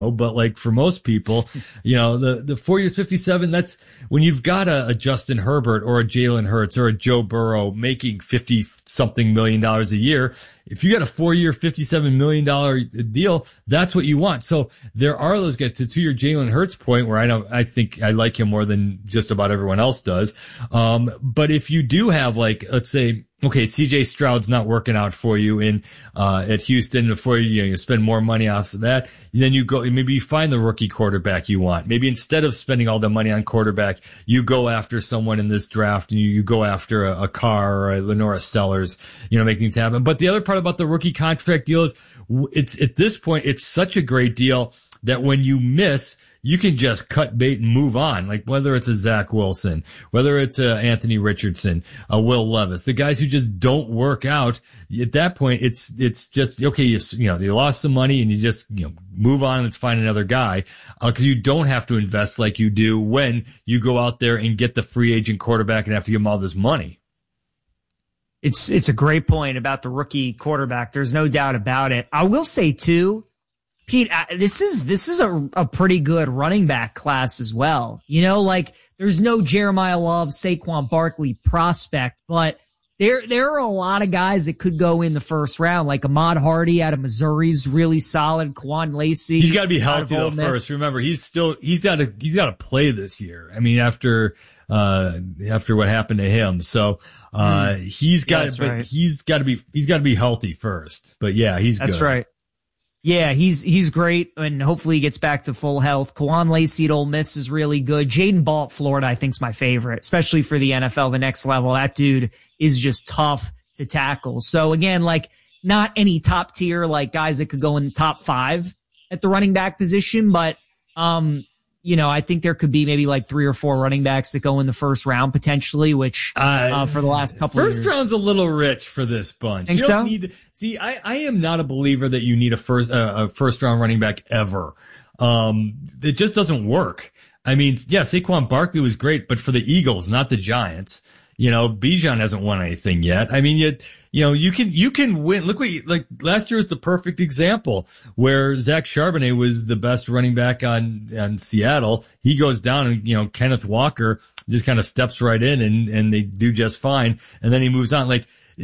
but like for most people, the 4 years, 57, that's when you've got a Justin Herbert or a Jalen Hurts or a Joe Burrow making 50 something $million a year. If you got a 4 year, $57 million deal, that's what you want. So there are those guys to your Jalen Hurts point where I think I like him more than just about everyone else does. But if you do have like, let's say, okay, CJ Stroud's not working out for you at Houston before you spend more money off of that. Then you go, maybe you find the rookie quarterback you want. Maybe instead of spending all the money on quarterback, you go after someone in this draft and you go after a Carr or a Lenora Sellers, make things happen. But the other part about the rookie contract deal is it's at this point, it's such a great deal that when you miss, you can just cut bait and move on. Like whether it's a Zach Wilson, whether it's a Anthony Richardson, a Will Levis, the guys who just don't work out. At that point, it's just okay. You lost some money and you just move on and let's find another guy because you don't have to invest like you do when you go out there and get the free agent quarterback and have to give him all this money. It's a great point about the rookie quarterback. There's no doubt about it. I will say too, Pete, this is a pretty good running back class as well. There's no Jeremiah Love, Saquon Barkley prospect, but there are a lot of guys that could go in the first round, like Ahmad Hardy out of Missouri's really solid. Quan Lacey. He's got to be healthy though first. Remember, he's got to play this year. I mean, after what happened to him. So, he's got to be healthy first. But yeah, he's good. That's right. Yeah, he's great, and hopefully he gets back to full health. Quan Lacey at Ole Miss is really good. Jaden Ball at Florida, I think, is my favorite, especially for the NFL, the next level. That dude is just tough to tackle. So again, not any top tier, guys that could go in the top 5 at the running back position, but, I think there could be maybe 3 or 4 running backs that go in the first round potentially, which for the last couple of years. First round's a little rich for this bunch. Think so? I am not a believer that you need a first round running back ever. It just doesn't work. I mean, yeah, Saquon Barkley was great, but for the Eagles, not the Giants. Bijan hasn't won anything yet. I mean, you can win. Look last year was the perfect example where Zach Charbonnet was the best running back on Seattle. He goes down and, Kenneth Walker just kind of steps right in and they do just fine. And then he moves on.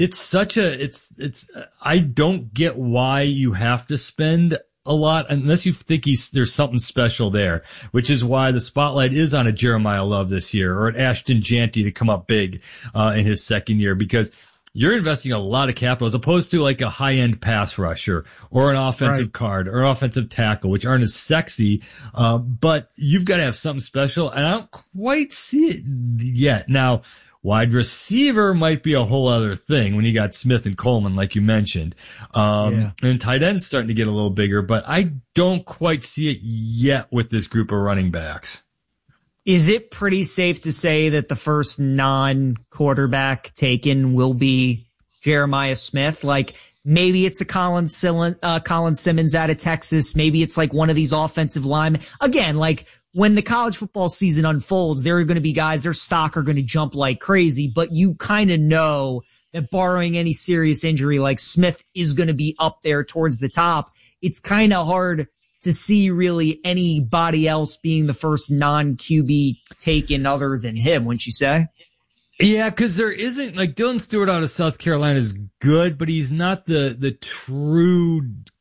I don't get why you have to spend a lot unless you think there's something special there, which is why the spotlight is on a Jeremiah Love this year or an Ashton Janty to come up big in his second year, because you're investing a lot of capital as opposed to a high-end pass rusher or an offensive guard or an offensive tackle, which aren't as sexy, but you've got to have something special, and I don't quite see it yet. Now, wide receiver might be a whole other thing when you got Smith and Coleman, like you mentioned. And tight end's starting to get a little bigger, but I don't quite see it yet with this group of running backs. Is it pretty safe to say that the first non-quarterback taken will be Jeremiah Smith? Maybe it's a Colin Simmons out of Texas. Maybe it's one of these offensive linemen. Again, when the college football season unfolds, there are going to be guys, their stock are going to jump like crazy, but you kind of know that barring any serious injury, Smith is going to be up there towards the top. It's kind of hard to see really anybody else being the first non-QB taken other than him, wouldn't you say? Yeah, because there isn't, Dylan Stewart out of South Carolina is good, but he's not the true,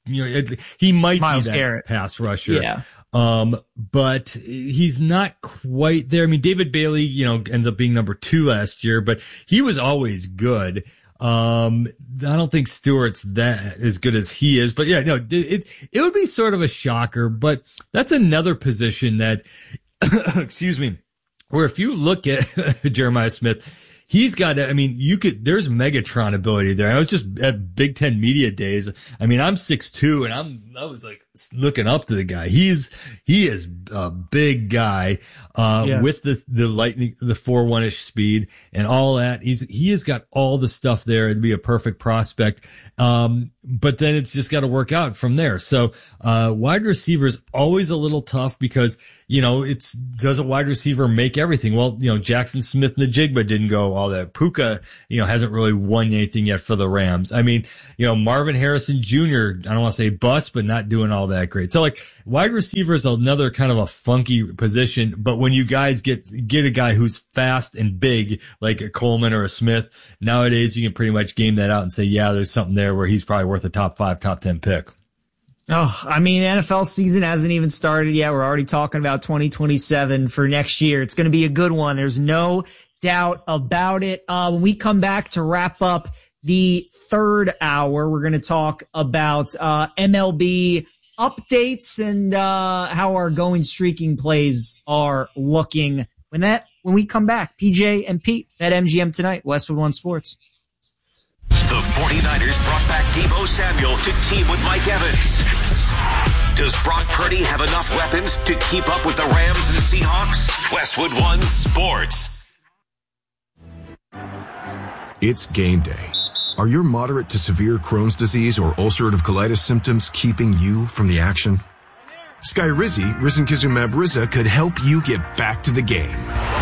he might Myles be that Garrett pass rusher. Yeah. But he's not quite there. I mean, David Bailey, ends up being number 2 last year, but he was always good. I don't think Stewart's that as good as he is, but yeah, no, it would be sort of a shocker, but that's another position that, excuse me, where if you look at Jeremiah Smith, he's got, there's Megatron ability there. I was just at Big Ten Media Days. I mean, I'm 6'2", and I was looking up to the guy. He is a big guy, with the lightning, the 4.1-ish speed and all that. He has got all the stuff there to be a perfect prospect. But then it's just got to work out from there. So, wide receiver is always a little tough because, does a wide receiver make everything? Well, Jackson Smith and Najigba didn't go all that. Puka, hasn't really won anything yet for the Rams. I mean, Marvin Harrison Jr., I don't want to say bust, but not doing all all that great. So like wide receiver is another kind of a funky position, but when you guys get a guy who's fast and big, like a Coleman or a Smith, nowadays you can pretty much game that out and say, yeah, there's something there where he's probably worth a top 5, top 10 pick. Oh, I mean, NFL season hasn't even started yet. We're already talking about 2027 for next year. It's going to be a good one. There's no doubt about it. When we come back to wrap up the third hour, we're going to talk about MLB updates and how our going streaking plays are looking. When we come back, PJ and Pete at MGM Tonight, Westwood One Sports. The 49ers brought back Deebo Samuel to team with Mike Evans. Does Brock Purdy have enough weapons to keep up with the Rams and Seahawks? Westwood One Sports. It's game day. Are your moderate to severe Crohn's disease or ulcerative colitis symptoms keeping you from the action? Skyrizi, risankizumab Riza, could help you get back to the game.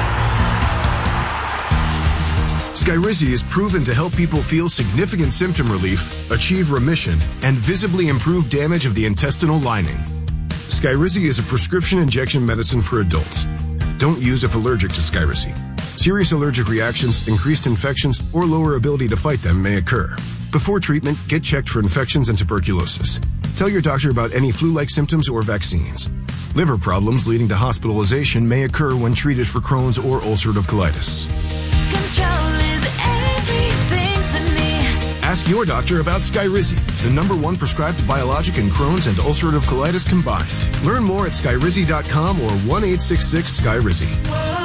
Skyrizi is proven to help people feel significant symptom relief, achieve remission, and visibly improve damage of the intestinal lining. Skyrizi is a prescription injection medicine for adults. Don't use if allergic to Skyrizi. Serious allergic reactions, increased infections, or lower ability to fight them may occur. Before treatment, get checked for infections and tuberculosis. Tell your doctor about any flu-like symptoms or vaccines. Liver problems leading to hospitalization may occur when treated for Crohn's or ulcerative colitis. Control is everything to me. Ask your doctor about Skyrizi, the #1 prescribed biologic in Crohn's and ulcerative colitis combined. Learn more at skyrizi.com or 1-866-SKYRIZI.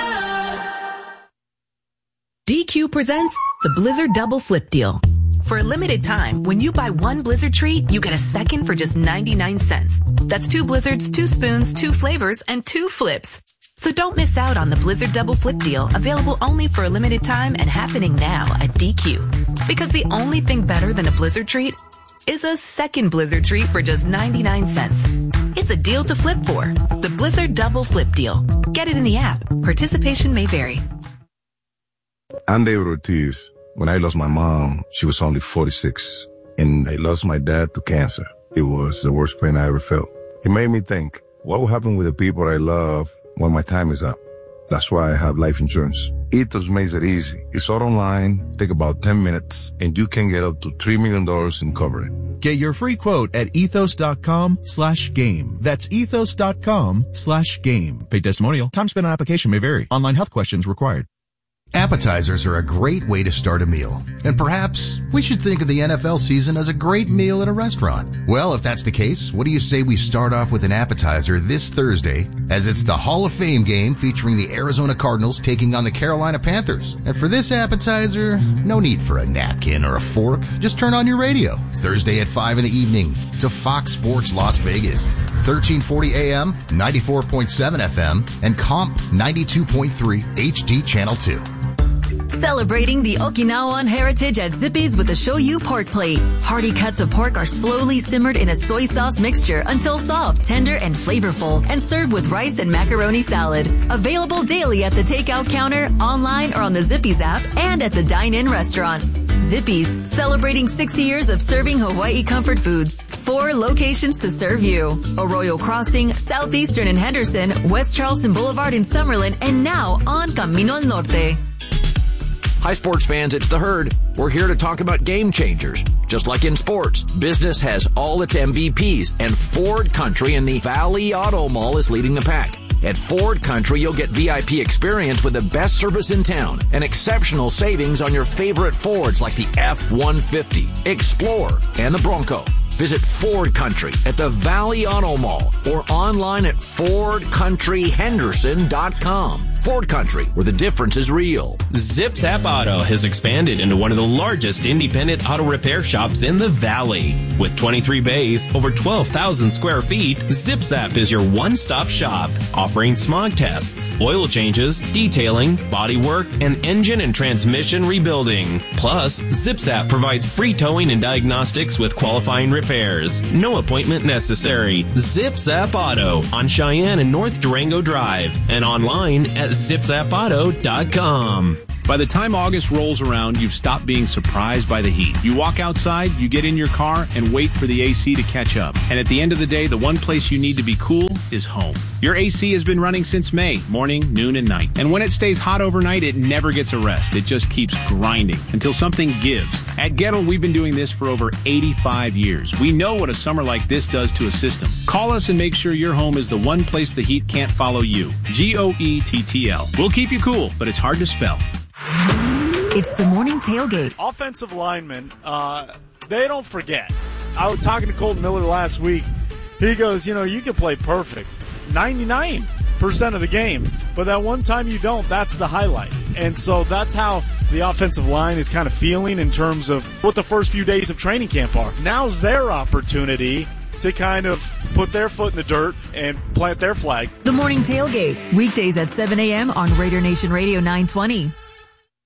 DQ presents the Blizzard Double Flip Deal. For a limited time, when you buy one Blizzard treat, you get a second for just 99 cents. That's 2 Blizzards, 2 spoons, 2 flavors, and 2 flips. So don't miss out on the Blizzard Double Flip Deal, available only for a limited time and happening now at DQ. Because the only thing better than a Blizzard treat is a second Blizzard treat for just 99 cents. It's a deal to flip for. The Blizzard Double Flip Deal. Get it in the app. Participation may vary. I'm David Ortiz. When I lost my mom, she was only 46, and I lost my dad to cancer. It was the worst pain I ever felt. It made me think, what will happen with the people I love when my time is up? That's why I have life insurance. Ethos makes it easy. It's all online, take about 10 minutes, and you can get up to $3 million in coverage. Get your free quote at ethos.com/game. That's ethos.com/game. Paid testimonial. Time spent on application may vary. Online health questions required. Appetizers are a great way to start a meal. And perhaps we should think of the NFL season as a great meal at a restaurant. Well, if that's the case, what do you say we start off with an appetizer this Thursday, as it's the Hall of Fame game featuring the Arizona Cardinals taking on the Carolina Panthers. And for this appetizer, no need for a napkin or a fork. Just turn on your radio Thursday at 5 in the evening to Fox Sports Las Vegas, 1340 AM, 94.7 FM, and Comp 92.3 HD Channel 2. Celebrating the Okinawan heritage at Zippy's with a Shoyu pork plate. Hearty cuts of pork are slowly simmered in a soy sauce mixture until soft, tender, and flavorful, and served with rice and macaroni salad. Available daily at the takeout counter, online, or on the Zippy's app, and at the dine-in restaurant. Zippy's, celebrating 60 years of serving Hawaii comfort foods. 4 locations to serve you. Arroyo Crossing, Southeastern in Henderson, West Charleston Boulevard in Summerlin, and now on Camino al Norte. Hi, sports fans, it's The Herd. We're here to talk about game changers. Just like in sports, business has all its MVPs, and Ford Country in the Valley Auto Mall is leading the pack. At Ford Country, you'll get VIP experience with the best service in town and exceptional savings on your favorite Fords like the F-150, Explorer, and the Bronco. Visit Ford Country at the Valley Auto Mall or online at FordCountryHenderson.com. Ford Country, where the difference is real. ZipZap Auto has expanded into one of the largest independent auto repair shops in the Valley. With 23 bays, over 12,000 square feet, ZipZap is your one-stop shop, offering smog tests, oil changes, detailing, body work, and engine and transmission rebuilding. Plus, ZipZap provides free towing and diagnostics with qualifying repairs. No appointment necessary. ZipZap Auto on Cheyenne and North Durango Drive, and online at ZipZapAuto.com. By the time August rolls around, you've stopped being surprised by the heat. You walk outside, you get in your car, and wait for the AC to catch up. And at the end of the day, the one place you need to be cool is home. Your AC has been running since May, morning, noon, and night. And when it stays hot overnight, it never gets a rest. It just keeps grinding until something gives. At Gettle, we've been doing this for over 85 years. We know what a summer like this does to a system. Call us and make sure your home is the one place the heat can't follow you. GOETTL. We'll keep you cool, but it's hard to spell. It's the morning tailgate. Offensive linemen, they don't forget. I was talking to Colton Miller last week. He goes, you can play perfect 99% of the game, but that one time you don't, that's the highlight. And so that's how the offensive line is kind of feeling in terms of what the first few days of training camp are. Now's their opportunity to kind of put their foot in the dirt and plant their flag. The morning tailgate, weekdays at 7 a.m. on Raider Nation Radio 920.